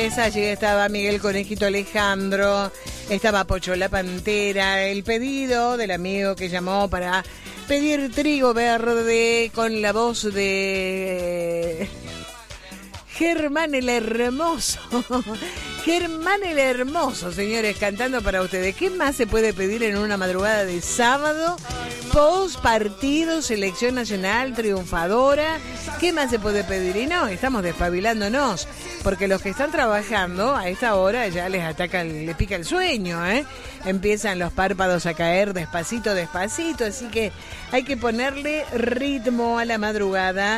Viernes, allí estaba Miguel Conejito Alejandro, estaba Pocho la Pantera, el pedido del amigo que llamó para pedir trigo verde con la voz de Germán el Hermoso. Germán el Hermoso, señores, cantando para ustedes. ¿Qué más se puede pedir en una madrugada de sábado? Post partido, selección nacional triunfadora. ¿Qué más se puede pedir? Y no, estamos despabilándonos, porque los que están trabajando a esta hora ya les pica el sueño, ¿eh? Empiezan los párpados a caer despacito, despacito, así que hay que ponerle ritmo a la madrugada.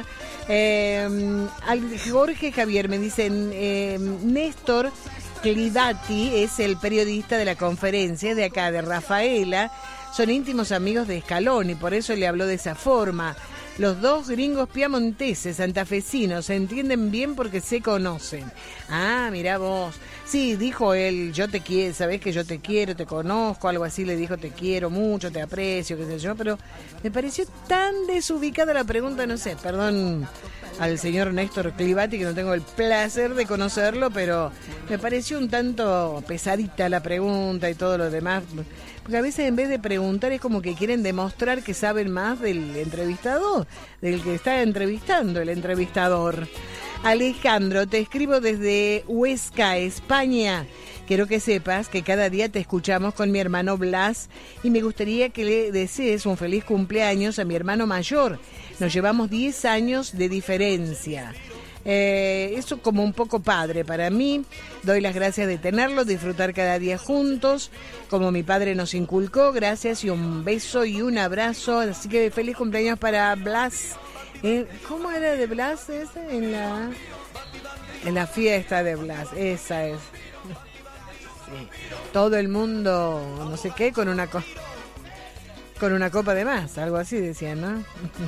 Jorge Javier me dicen, Néstor Clidati es el periodista de la conferencia de acá, de Rafaela. Son íntimos amigos de Scaloni, por eso le habló de esa forma. Los dos gringos piamonteses, santafesinos, se entienden bien porque se conocen. Ah, mirá vos. Sí, dijo él, yo te quiero, sabés que yo te quiero, te conozco, algo así le dijo, te quiero mucho, te aprecio, qué sé yo, pero me pareció tan desubicada la pregunta, no sé, perdón al señor Néstor Clivati, que no tengo el placer de conocerlo, pero me pareció un tanto pesadita la pregunta y todo lo demás. Porque a veces en vez de preguntar es como que quieren demostrar que saben más del entrevistador, del que está entrevistando, el entrevistador. Alejandro, te escribo desde Huesca, España. Quiero que sepas que cada día te escuchamos con mi hermano Blas y me gustaría que le desees un feliz cumpleaños a mi hermano mayor. Nos llevamos 10 años de diferencia. Eso como un poco padre para mí. Doy las gracias de tenerlo, disfrutar cada día juntos, como mi padre nos inculcó. Gracias y un beso y un abrazo. Así que feliz cumpleaños para Blas. ¿Cómo era de Blas ese? En la fiesta de Blas, esa es. Sí. Todo el mundo, no sé qué, con una copa de más, algo así decían, ¿no?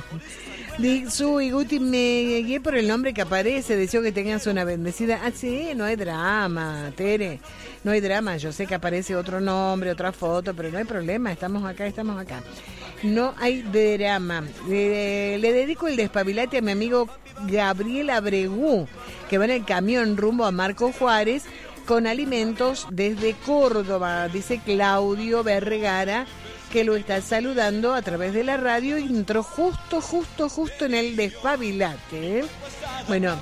Su y Guti, me guié por el nombre que aparece, deseo que tengas una bendecida. Ah, sí, no hay drama, Tere, no hay drama, yo sé que aparece otro nombre, otra foto, pero no hay problema, estamos acá. No hay drama. Le dedico el despabilate a mi amigo Gabriel Abregú, que va en el camión rumbo a Marco Juárez con alimentos desde Córdoba, dice Claudio Vergara, que lo está saludando a través de la radio y entró justo en el despabilate. Bueno,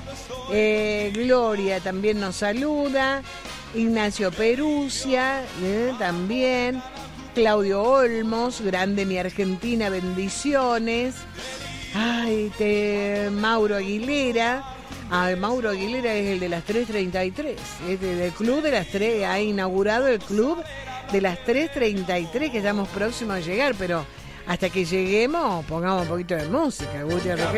Gloria también nos saluda, Ignacio Perusia también, Claudio Olmos, grande mi Argentina, bendiciones. Ay, Mauro Aguilera. Mauro Aguilera es el de las 3:33, es del club de las 3, ha inaugurado el club de las 3:33, que estamos próximos a llegar, pero hasta que lleguemos pongamos un poquito de música, Gutiérrez.